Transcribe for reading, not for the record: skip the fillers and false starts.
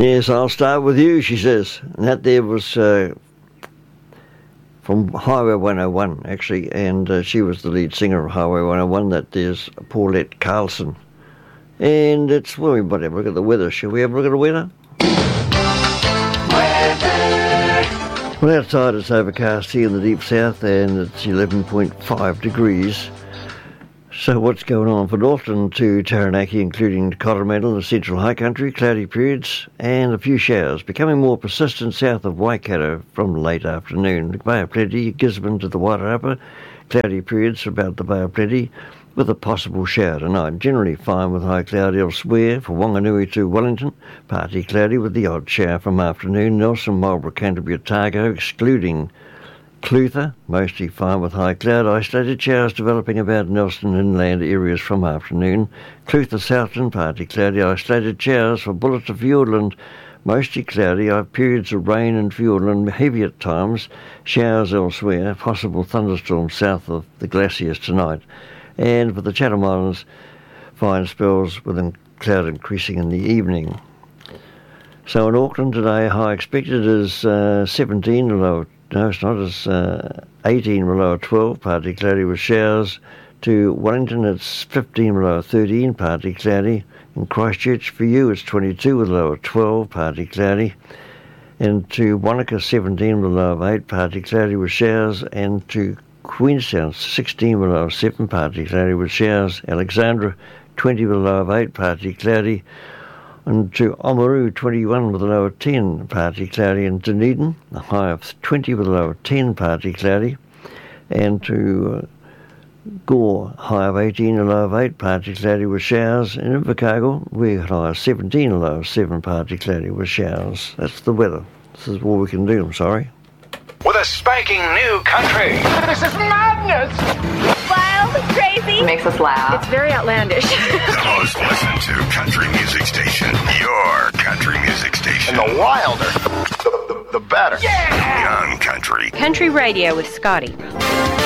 Yes, I'll start with you, she says. And that there was from Highway 101, actually, and she was the lead singer of Highway 101. That there's Paulette Carlson. And it's, well, we might have a look at the weather. Shall we have a look at the weather? Well, outside it's overcast here in the deep south, and it's 11.5 degrees. So what's going on for Northland to Taranaki, including Coromandel and the central high country? Cloudy periods and a few showers, becoming more persistent south of Waikato from late afternoon. The Bay of Plenty, Gisborne to the Wairarapa, cloudy periods about the Bay of Plenty, with a possible shower tonight. Generally fine with high cloud elsewhere. For Wanganui to Wellington, partly cloudy with the odd shower from afternoon. Nelson, Marlborough, Canterbury, Otago, excluding Clutha, mostly fine with high cloud. Isolated showers developing about Nelson inland areas from afternoon. Clutha, Southland, partly cloudy. Isolated showers for Bullet to Fiordland, mostly cloudy. Periods of rain in Fiordland, heavy at times. Showers elsewhere. Possible thunderstorms south of the glaciers tonight. And for the Chatham Islands, fine spells with cloud increasing in the evening. So in Auckland today, high expected is 17, although no, it's not. It's 18 below 12, partly cloudy with showers. To Wellington, it's 15 below 13, partly cloudy. In Christchurch, for you, it's 22 with a low of 12, partly cloudy. And to Wanaka, 17 with a low of 8, partly cloudy with showers. And to Queenstown, 16 with a low of 7, partly cloudy with showers. Alexandra, 20 with a low of 8, partly cloudy. And to Oamaru, 21 with a low of 10, partly cloudy. And Dunedin, a high of 20 with a low of 10, partly cloudy. And to Gore, high of 18, a low of 8, partly cloudy with showers. And in Invercargill, we got high of 17, a low of 7, partly cloudy with showers. That's the weather. This is all we can do, I'm sorry. With a spanking new country. This is madness! Wild, crazy. It makes us laugh. It's very outlandish. The most listened to country music station. Your country music station. And the wilder, the better. Yeah! Young Country. Country Radio with Scotty.